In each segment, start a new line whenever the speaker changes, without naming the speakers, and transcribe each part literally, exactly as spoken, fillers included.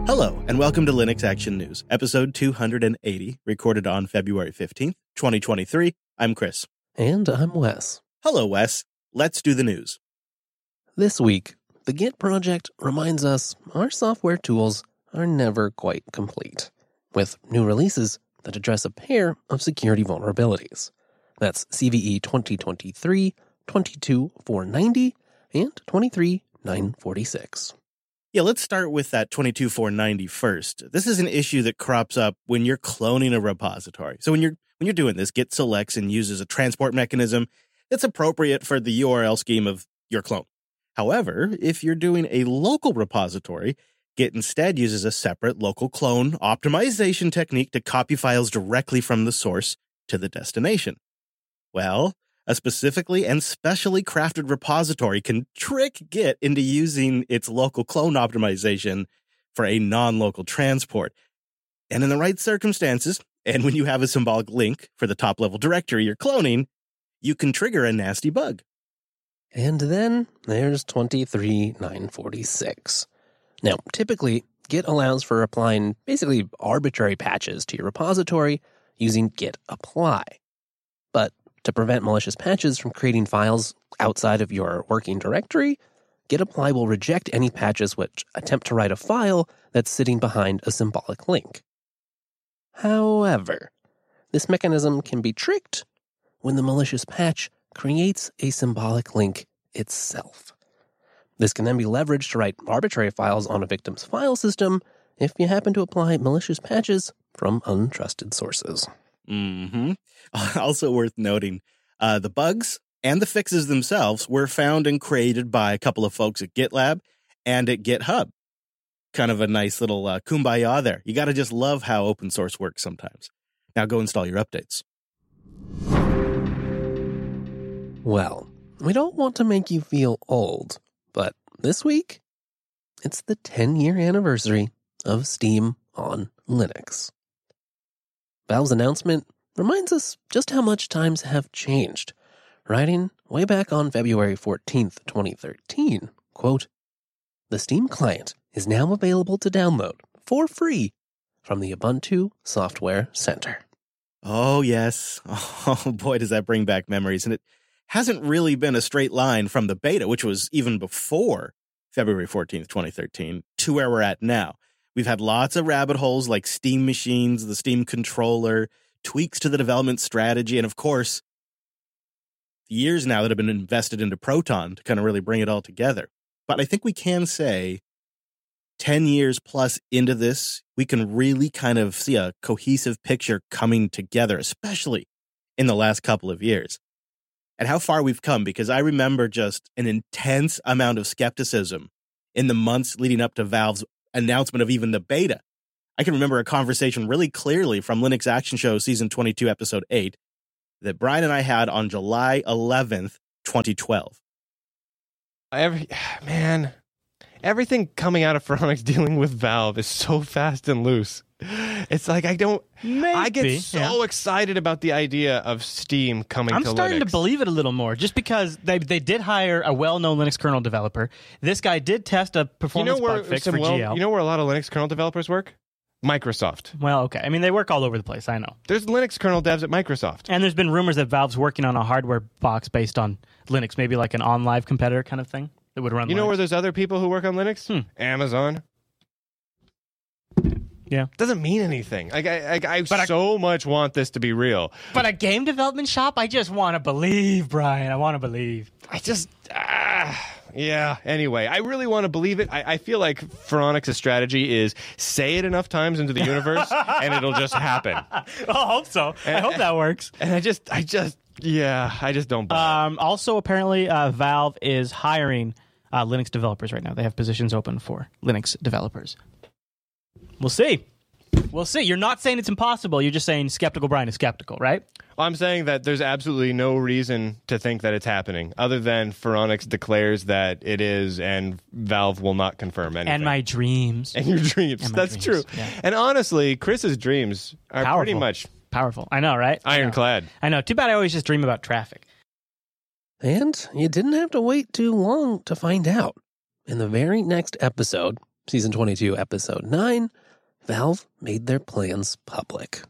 Hello, and welcome to Linux Action News, episode two hundred eighty, recorded on February fifteenth, twenty twenty-three. I'm Chris.
And I'm Wes.
Hello, Wes. Let's do the news.
This week, the Git project reminds us our software tools are never quite complete, with new releases that address a pair of security vulnerabilities. That's C V E twenty twenty-three, twenty-two four ninety, and twenty-three nine forty-six.
Yeah, let's start with that twenty-two four ninety first. This is an issue that crops up when you're cloning a repository. So when you're when you're doing this, Git selects and uses a transport mechanism that's appropriate for the U R L scheme of your clone. However, if you're doing a local repository, Git instead uses a separate local clone optimization technique to copy files directly from the source to the destination. Well, a specifically and specially crafted repository can trick Git into using its local clone optimization for a non-local transport. And in the right circumstances, and when you have a symbolic link for the top-level directory you're cloning, you can trigger a nasty bug.
And then there's twenty-three nine forty-six. Now, typically, Git allows for applying basically arbitrary patches to your repository using git apply. But to prevent malicious patches from creating files outside of your working directory, git apply will reject any patches which attempt to write a file that's sitting behind a symbolic link. However, this mechanism can be tricked when the malicious patch creates a symbolic link itself. This can then be leveraged to write arbitrary files on a victim's file system if you happen to apply malicious patches from untrusted sources.
Mm-hmm. Also worth noting, uh, the bugs and the fixes themselves were found and created by a couple of folks at GitLab and at GitHub. Kind of a nice little uh, kumbaya there. You got to just love how open source works sometimes. Now go install your updates.
Well, we don't want to make you feel old, but this week, it's the ten-year anniversary of Steam on Linux. Valve's announcement reminds us just how much times have changed, writing way back on February fourteenth, twenty thirteen, quote, "The Steam client is now available to download for free from the Ubuntu Software Center."
Oh, yes. Oh, boy, does that bring back memories. And it hasn't really been a straight line from the beta, which was even before February fourteenth, twenty thirteen, to where we're at now. We've had lots of rabbit holes like Steam machines, the Steam controller, tweaks to the development strategy, and of course, years now that have been invested into Proton to kind of really bring it all together. But I think we can say ten years plus into this, we can really kind of see a cohesive picture coming together, especially in the last couple of years. And how far we've come, because I remember just an intense amount of skepticism in the months leading up to Valve's announcement of even the beta. I can remember a conversation really clearly from Linux Action Show Season twenty-two, Episode eight, that Brian and I had on July eleventh, twenty twelve.
Every, man, everything coming out of Phoronix dealing with Valve is so fast and loose. It's like I don't.
Maybe,
I get so
yeah.
excited about the idea of Steam coming
I'm
to Linux.
I'm starting to believe it a little more, just because they they did hire a well-known Linux kernel developer. This guy did test a performance
you know where
bug fix
some
for
well,
G L.
You know where a lot of Linux kernel developers work? Microsoft.
Well, okay. I mean, they work all over the place. I know.
There's Linux kernel devs at Microsoft,
and there's been rumors that Valve's working on a hardware box based on Linux, maybe like an OnLive competitor kind of thing that would run.
You
Linux.
know where there's other people who work on Linux?
Hmm.
Amazon.
Yeah.
Doesn't mean anything. Like, I, I, I
But
so I, much want this to be real.
But a game development shop? I just want to believe, Brian. I want to believe.
I just, ah, yeah. Anyway, I really want to believe it. I, I feel like Phoronix's strategy is say it enough times into the universe and it'll just happen.
I hope so.
And,
I hope that works.
And I just, I just, yeah, I just don't buy
um, Also, apparently, uh, Valve is hiring uh, Linux developers right now. They have positions open for Linux developers. We'll see. We'll see. You're not saying it's impossible. You're just saying skeptical Brian is skeptical, right?
I'm saying that there's absolutely no reason to think that it's happening, other than Phoronix declares that it is, and Valve will not confirm anything.
And my dreams.
And your dreams.
And my
That's
dreams.
true.
Yeah.
And honestly, Chris's dreams are
Powerful.
pretty much
Powerful. I know, right?
ironclad.
I know. I know. Too bad I always just dream about traffic.
And you didn't have to wait too long to find out. In the very next episode, Season twenty-two, Episode nine, Valve made their plans public.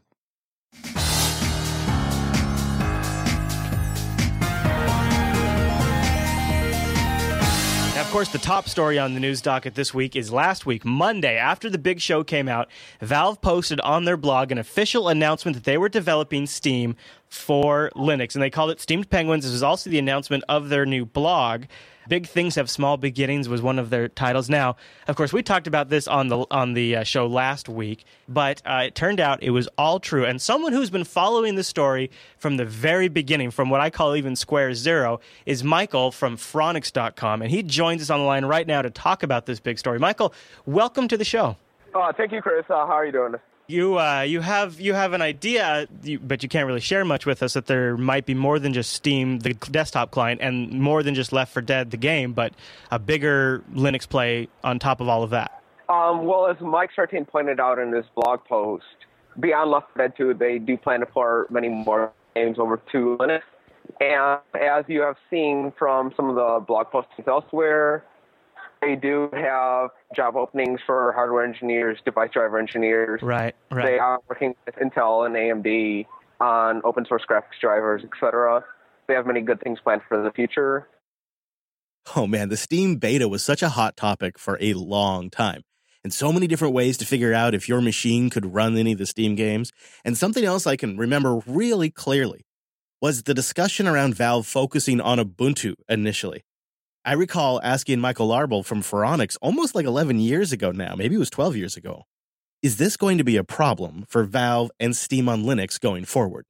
Of course, the top story on the news docket this week is last week, Monday, after the big show came out, Valve posted on their blog an official announcement that they were developing Steam for Linux, and they called it Steamed Penguins. This was also the announcement of their new blog. Big Things Have Small Beginnings was one of their titles. Now, of course, we talked about this on the on the uh, show last week, but uh, it turned out it was all true. And someone who's been following the story from the very beginning, from what I call even Square Zero, is Michael from Phronix dot com, and he joins us on the line right now to talk about this big story. Michael, welcome to the show.
Uh, thank you, Chris. Uh, how are you doing?
You uh, you have you have an idea, you, but you can't really share much with us, that there might be more than just Steam, the desktop client, and more than just Left four Dead, the game, but a bigger Linux play on top of all of that.
Um, well, as Mike Sartain pointed out in his blog post, beyond Left four Dead two, they do plan to port many more games over to Linux. And as you have seen from some of the blog postings elsewhere, they do have job openings for hardware engineers, device driver engineers.
Right, right.
They are working with Intel and A M D on open source graphics drivers, et cetera. They have many good things planned for the future.
Oh man, the Steam beta was such a hot topic for a long time. And so many different ways to figure out if your machine could run any of the Steam games. And something else I can remember really clearly was the discussion around Valve focusing on Ubuntu initially. I recall asking Michael Larble from Phronix almost like eleven years ago now, maybe it was twelve years ago, is this going to be a problem for Valve and Steam on Linux going forward?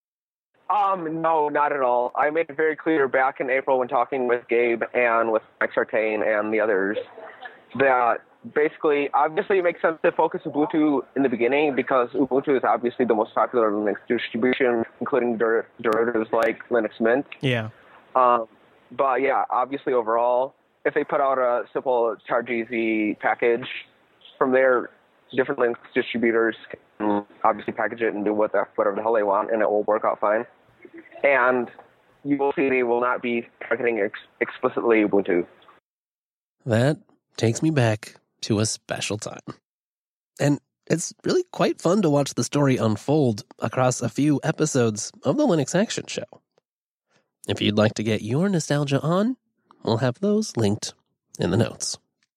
Um, no, not at all. I made it very clear back in April when talking with Gabe and with Mike Sartain and the others that basically, obviously it makes sense to focus Ubuntu in the beginning because Ubuntu is obviously the most popular Linux distribution, including der- derivatives like Linux Mint.
Yeah.
Um, But yeah, obviously overall, if they put out a simple ChargEasy package, from there, different Linux distributors can obviously package it and do what the, whatever the hell they want, and it will work out fine. And you will see they will not be targeting ex- explicitly Ubuntu.
That takes me back to a special time. And it's really quite fun to watch the story unfold across a few episodes of the Linux Action Show. If you'd like to get your nostalgia on, we'll have those linked in the notes.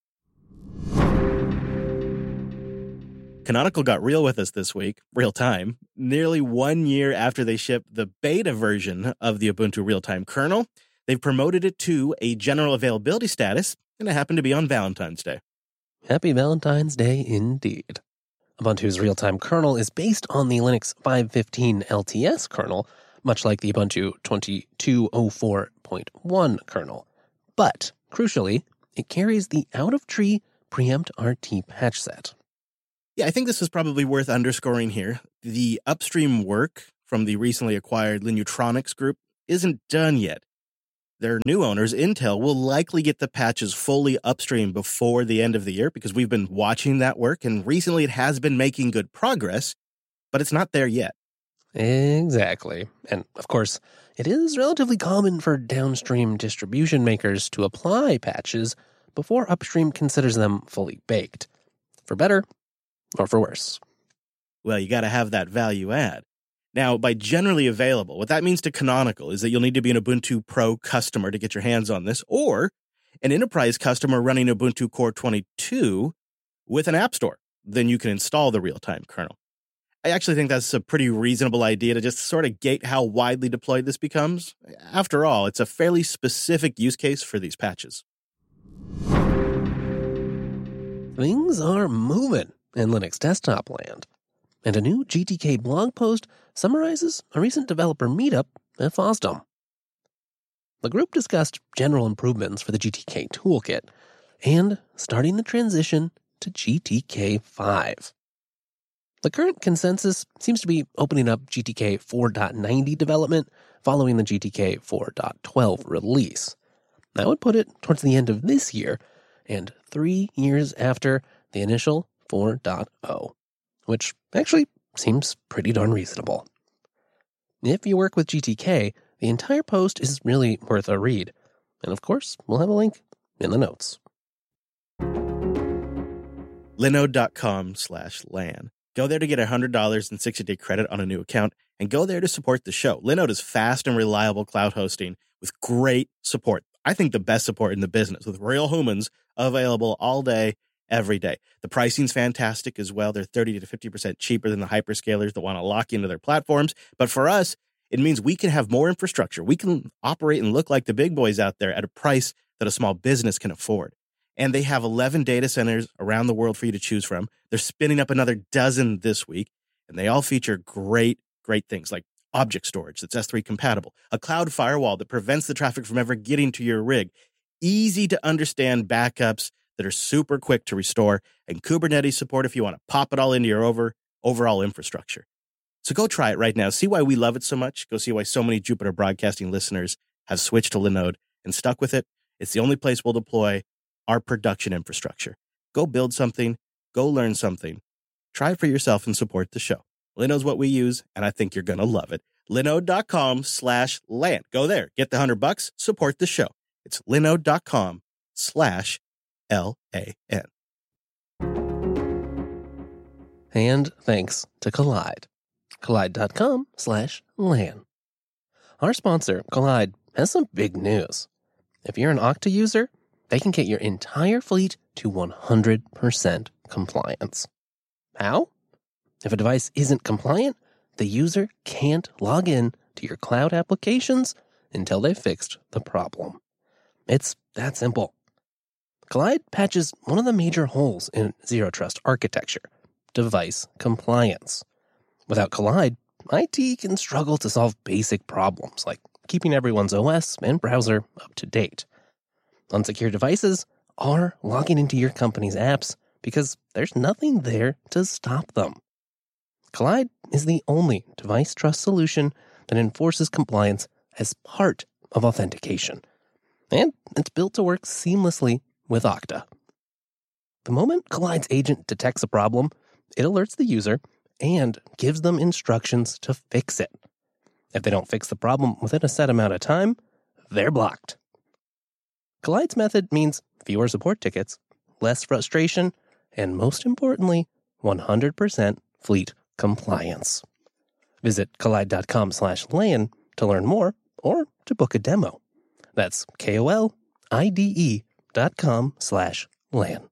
Canonical got real with us this week, real time, nearly one year after they shipped the beta version of the Ubuntu real-time kernel. They've promoted it to a general availability status, and it happened to be on Valentine's Day.
Happy Valentine's Day indeed. Ubuntu's real-time kernel is based on the Linux five fifteen L T S kernel, much like the Ubuntu twenty-two oh four point one kernel. But, crucially, it carries the out-of-tree preempt R T patch set.
Yeah, I think this is probably worth underscoring here. The upstream work from the recently acquired Linutronics group isn't done yet. Their new owners, Intel, will likely get the patches fully upstream before the end of the year because we've been watching that work, and recently it has been making good progress, but it's not there yet.
Exactly. And, of course, it is relatively common for downstream distribution makers to apply patches before upstream considers them fully baked. For better or for worse.
Well, you got to have that value add. Now, by generally available, what that means to Canonical is that you'll need to be an Ubuntu Pro customer to get your hands on this, or an enterprise customer running Ubuntu Core twenty-two with an app store. Then you can install the real-time kernel. I actually think that's a pretty reasonable idea to just sort of gate how widely deployed this becomes. After all, it's a fairly specific use case for these patches.
Things are moving in Linux desktop land, and a new G T K blog post summarizes a recent developer meetup at FOSDEM. The group discussed general improvements for the G T K toolkit and starting the transition to G T K five. The current consensus seems to be opening up G T K four point ninety development following the G T K four point twelve release. That would put it towards the end of this year and three years after the initial four point oh, which actually seems pretty darn reasonable. If you work with G T K, the entire post is really worth a read. And of course, we'll have a link in the notes.
Linode.com slash LAN. Go there to get one hundred dollars and sixty-day credit on a new account, and go there to support the show. Linode is fast and reliable cloud hosting with great support. I think the best support in the business, with real humans available all day, every day. The pricing's fantastic as well. They're thirty to fifty percent cheaper than the hyperscalers that want to lock into their platforms. But for us, it means we can have more infrastructure. We can operate and look like the big boys out there at a price that a small business can afford. And they have eleven data centers around the world for you to choose from. They're spinning up another dozen this week, and they all feature great, great things like object storage that's S three compatible, a cloud firewall that prevents the traffic from ever getting to your rig, easy to understand backups that are super quick to restore, and Kubernetes support if you want to pop it all into your over, overall infrastructure. So go try it right now. See why we love it so much. Go see why so many Jupiter Broadcasting listeners have switched to Linode and stuck with it. It's the only place we'll deploy our production infrastructure. Go build something. Go learn something. Try it for yourself and support the show. Linode's what we use, and I think you're going to love it. Linode.com slash LAN. Go there. Get the hundred bucks. Support the show. It's Linode.com slash L A N.
And thanks to Collide. Collide.com slash LAN. Our sponsor, Collide, has some big news. If you're an Okta user, they can get your entire fleet to one hundred percent compliance. How? If a device isn't compliant, the user can't log in to your cloud applications until they've fixed the problem. It's that simple. Collide patches one of the major holes in Zero Trust architecture, device compliance. Without Collide, I T can struggle to solve basic problems like keeping everyone's O S and browser up to date. Unsecure devices are logging into your company's apps because there's nothing there to stop them. Collide is the only device trust solution that enforces compliance as part of authentication. And it's built to work seamlessly with Okta. The moment Collide's agent detects a problem, it alerts the user and gives them instructions to fix it. If they don't fix the problem within a set amount of time, they're blocked. Collide's method means fewer support tickets, less frustration, and most importantly, one hundred percent fleet compliance. Visit Collide.com slash LAN to learn more or to book a demo. That's K-O-L-I-D-E dot com slash LAN.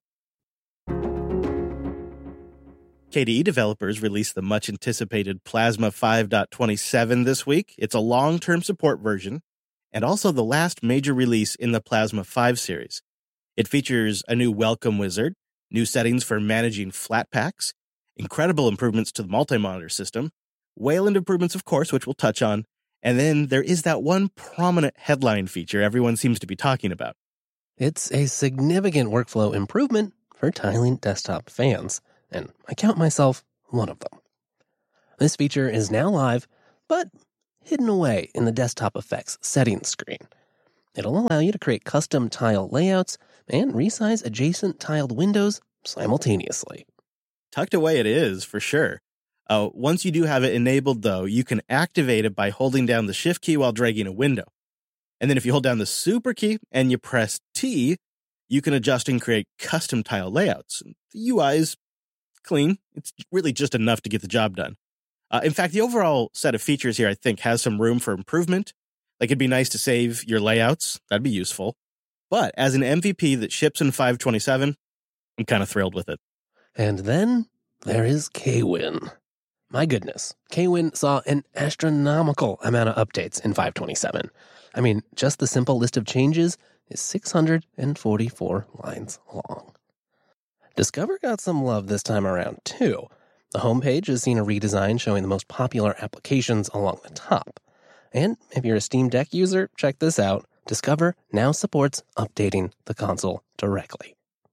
K D E developers released the much-anticipated Plasma five point twenty-seven this week. It's a long-term support version, and also the last major release in the Plasma five series. It features a new welcome wizard, new settings for managing Flatpaks, incredible improvements to the multi-monitor system, Wayland improvements, of course, which we'll touch on, and then there is that one prominent headline feature everyone seems to be talking about.
It's a significant workflow improvement for tiling desktop fans, and I count myself one of them. This feature is now live, but hidden away in the desktop effects settings screen. It'll allow you to create custom tile layouts and resize adjacent tiled windows simultaneously.
Tucked away it is, for sure. Uh, once you do have it enabled, though, you can activate it by holding down the Shift key while dragging a window. And then if you hold down the Super key and you press T, you can adjust and create custom tile layouts. The U I is clean. It's really just enough to get the job done. Uh, in fact, the overall set of features here, I think, has some room for improvement. Like, it'd be nice to save your layouts. That'd be useful. But as an M V P that ships in five twenty-seven, I'm kind of thrilled with it.
And then there is Kwin. My goodness, Kwin saw an astronomical amount of updates in five twenty-seven. I mean, just the simple list of changes is six hundred forty-four lines long. Discover got some love this time around, too. The homepage has seen a redesign showing the most popular applications along the top. And if you're a Steam Deck user, check this out. Discover now supports updating the console directly.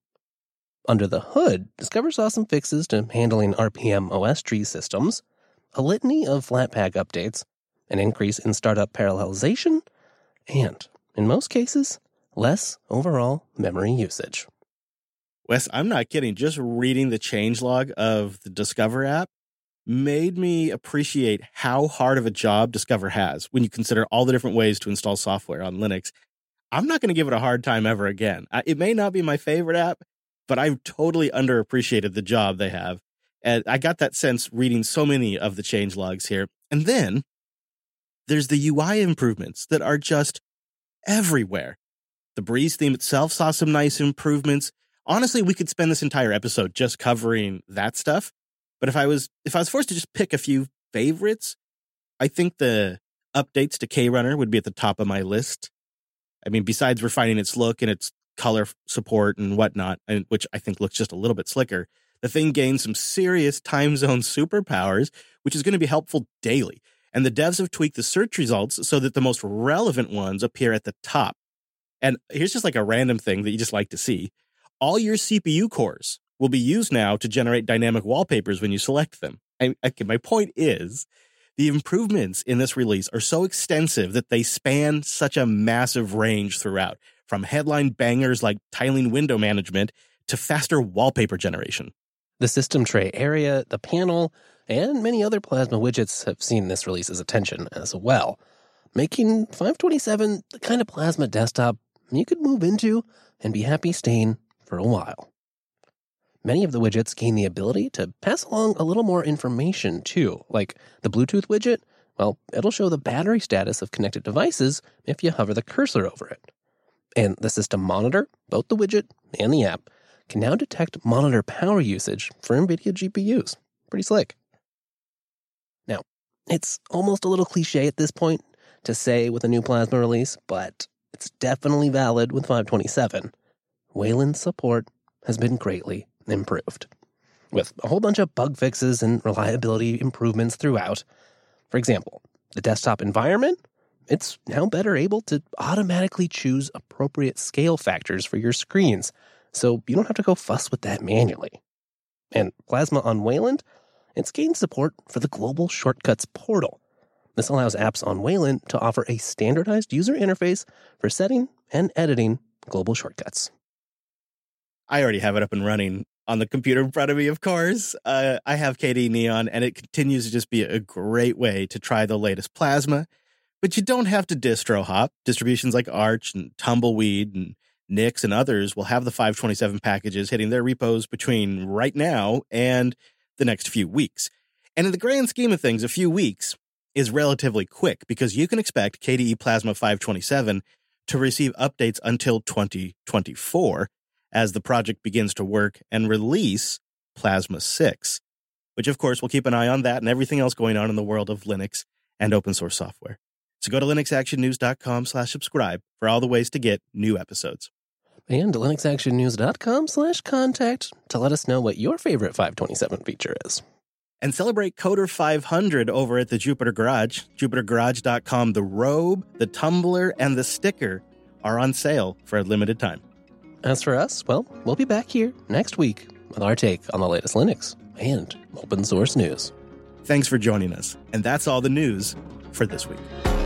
Under the hood, Discover saw some fixes to handling R P M O S tree systems, a litany of Flatpak updates, an increase in startup parallelization, and, in most cases, less overall memory usage.
Wes, I'm not kidding. Just reading the changelog of the Discover app made me appreciate how hard of a job Discover has when you consider all the different ways to install software on Linux. I'm not going to give it a hard time ever again. It may not be my favorite app, but I've totally underappreciated the job they have. And I got that sense reading so many of the changelogs here. And then there's the U I improvements that are just everywhere. The Breeze theme itself saw some nice improvements. Honestly, we could spend this entire episode just covering that stuff. But if I was if I was forced to just pick a few favorites, I think the updates to K-Runner would be at the top of my list. I mean, besides refining its look and its color support and whatnot, and which I think looks just a little bit slicker, the thing gained some serious time zone superpowers, which is going to be helpful daily. And the devs have tweaked the search results so that the most relevant ones appear at the top. And here's just like a random thing that you just like to see. All your C P U cores will be used now to generate dynamic wallpapers when you select them. I, okay, my point is, the improvements in this release are so extensive that they span such a massive range throughout, from headline bangers like tiling window management to faster wallpaper generation.
The system tray area, the panel, and many other Plasma widgets have seen this release's attention as well, making five twenty-seven the kind of Plasma desktop you could move into and be happy staying for a while. Many of the widgets gain the ability to pass along a little more information too, like the Bluetooth widget. Well, it'll show the battery status of connected devices if you hover the cursor over it. And the system monitor, both the widget and the app, can now detect monitor power usage for NVIDIA G P Us. Pretty slick. Now, it's almost a little cliche at this point to say with a new Plasma release, but it's definitely valid with five twenty-seven. Wayland's support has been greatly improved, with a whole bunch of bug fixes and reliability improvements throughout. For example, the desktop environment, it's now better able to automatically choose appropriate scale factors for your screens, so you don't have to go fuss with that manually. And Plasma on Wayland, it's gained support for the Global Shortcuts portal. This allows apps on Wayland to offer a standardized user interface for setting and editing global shortcuts.
I already have it up and running on the computer in front of me, of course. Uh, I have K D E Neon, and it continues to just be a great way to try the latest Plasma. But you don't have to distro hop. Distributions like Arch and Tumbleweed and Nix and others will have the five twenty-seven packages hitting their repos between right now and the next few weeks. And in the grand scheme of things, a few weeks is relatively quick because you can expect K D E Plasma five twenty-seven to receive updates until twenty twenty-four as the project begins to work and release Plasma six, which of course we'll keep an eye on that and everything else going on in the world of Linux and open source software. So go to linuxactionnews.com slash subscribe for all the ways to get new episodes.
And linuxactionnews.com slash contact to let us know what your favorite five twenty-seven feature is.
And celebrate Coder five hundred over at the Jupiter Garage. Jupiter Garage dot com. The robe, the tumbler, and the sticker are on sale for a limited time.
As for us, well, we'll be back here next week with our take on the latest Linux and open source news.
Thanks for joining us. And that's all the news for this week.